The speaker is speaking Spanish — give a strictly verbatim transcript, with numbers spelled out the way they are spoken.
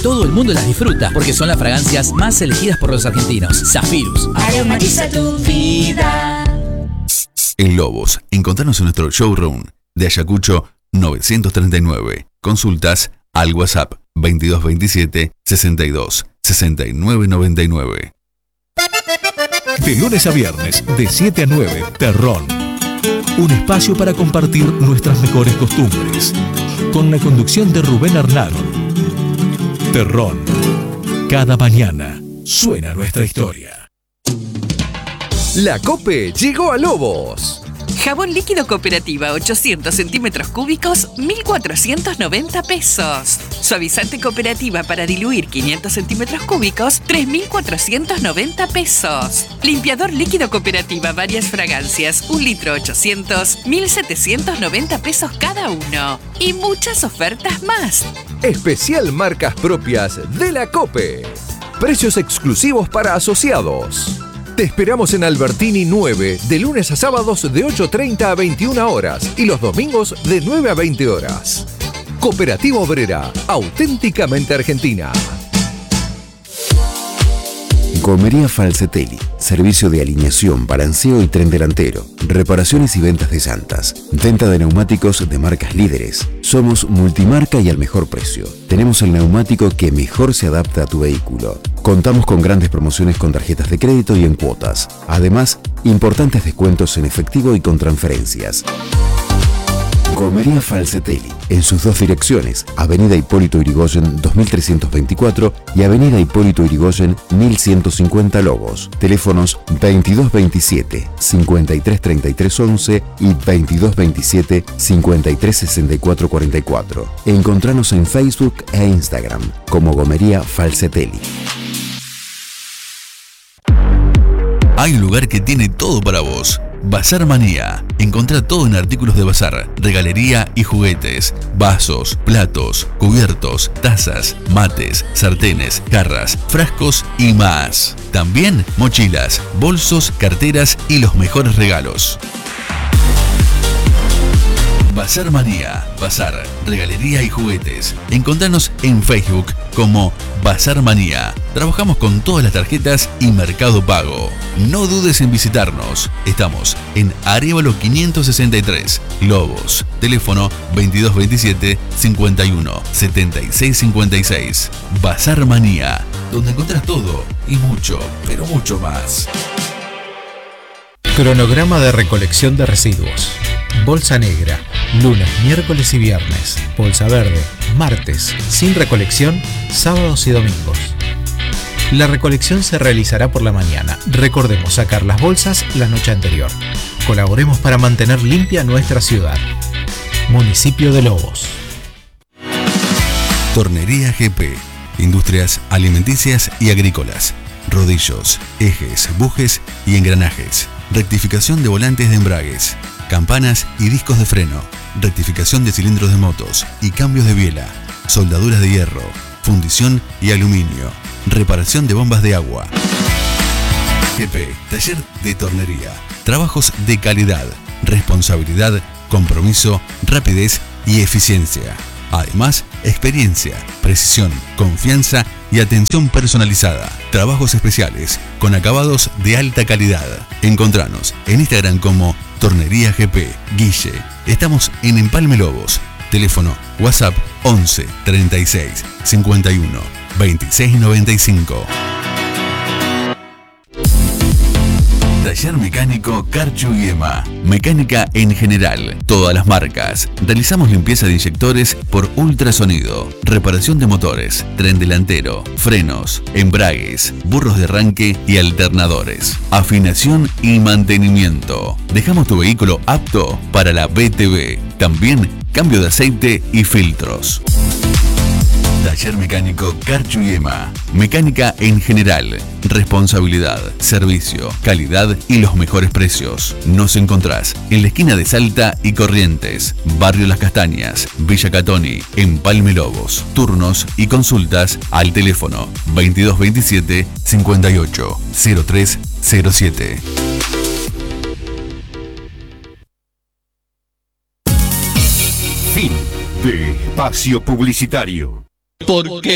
todo el mundo las disfruta porque son las fragancias más elegidas por los argentinos. Zafirus. Aromatiza tu vida. En Lobos, encontrarnos en nuestro showroom de Ayacucho novecientos treinta y nueve. Consultas al WhatsApp veintidós veintisiete sesenta y dos sesenta y nueve noventa y nueve. De lunes a viernes, de siete a nueve, Terrón. Un espacio para compartir nuestras mejores costumbres. Con la conducción de Rubén Arnado. Terrón. Cada mañana suena nuestra historia. La COPE llegó a Lobos. Jabón líquido Cooperativa ochocientos centímetros cúbicos, mil cuatrocientos noventa pesos. Suavizante Cooperativa para diluir quinientos centímetros cúbicos, tres mil cuatrocientos noventa pesos. Limpiador líquido Cooperativa varias fragancias, un litro ochocientos, mil setecientos noventa pesos cada uno. Y muchas ofertas más. Especial marcas propias de la COPE. Precios exclusivos para asociados. Te esperamos en Albertini nueve, de lunes a sábados de ocho treinta a veintiuna horas y los domingos de nueve a veinte horas. Cooperativa Obrera, auténticamente argentina. Gomería Falcetelli, servicio de alineación, balanceo y tren delantero, reparaciones y ventas de llantas, venta de neumáticos de marcas líderes. Somos multimarca y al mejor precio. Tenemos el neumático que mejor se adapta a tu vehículo. Contamos con grandes promociones con tarjetas de crédito y en cuotas. Además, importantes descuentos en efectivo y con transferencias. Gomería Falcetelli, en sus dos direcciones, Avenida Hipólito Yrigoyen dos mil trescientos veinticuatro y Avenida Hipólito Yrigoyen mil ciento cincuenta Lobos. Teléfonos veintidós veintisiete cincuenta y tres treinta y tres once y veintidós veintisiete cincuenta y tres sesenta y cuatro cuarenta y cuatro. Encontranos en Facebook e Instagram como Gomería Falcetelli. Hay un lugar que tiene todo para vos. Bazar Manía. Encontrá todo en artículos de bazar, regalería y juguetes, vasos, platos, cubiertos, tazas, mates, sartenes, jarras, frascos y más. También mochilas, bolsos, carteras y los mejores regalos. Bazar Manía, bazar, regalería y juguetes. Encontranos en Facebook como Bazar Manía. Trabajamos con todas las tarjetas y Mercado Pago. No dudes en visitarnos. Estamos en Arévalo quinientos sesenta y tres, Lobos. Teléfono veintidós veintisiete cincuenta y uno setenta y seis cincuenta y seis. Bazar Manía, donde encontrás todo y mucho, pero mucho más. Cronograma de recolección de residuos. Bolsa negra, lunes, miércoles y viernes. Bolsa verde, martes, sin recolección, sábados y domingos. La recolección se realizará por la mañana. Recordemos sacar las bolsas la noche anterior. Colaboremos para mantener limpia nuestra ciudad. Municipio de Lobos. Tornería G P. Industrias alimenticias y agrícolas. Rodillos, ejes, bujes y engranajes. Rectificación de volantes de embragues. Campanas y discos de freno, rectificación de cilindros de motos y cambios de biela, soldaduras de hierro, fundición y aluminio, reparación de bombas de agua. G P, taller de tornería, trabajos de calidad, responsabilidad, compromiso, rapidez y eficiencia. Además, experiencia, precisión, confianza y atención personalizada. Trabajos especiales con acabados de alta calidad. Encontranos en Instagram como Tornería G P Guille. Estamos en Empalme Lobos. Teléfono WhatsApp once treinta y seis cincuenta y uno veintiséis noventa y cinco. Taller mecánico Carchu y Ema. Mecánica en general, todas las marcas. Realizamos limpieza de inyectores por ultrasonido, reparación de motores, tren delantero, frenos, embragues, burros de arranque y alternadores. Afinación y mantenimiento. Dejamos tu vehículo apto para la B T V. También cambio de aceite y filtros. Taller mecánico Carchu y Ema. Mecánica en general. Responsabilidad, servicio, calidad y los mejores precios. Nos encontrás en la esquina de Salta y Corrientes, Barrio Las Castañas, Villa Catoni, Empalme Lobos. Turnos y consultas al teléfono veintidós veintisiete cincuenta y ocho cero tres cero siete. Fin de espacio publicitario. Porque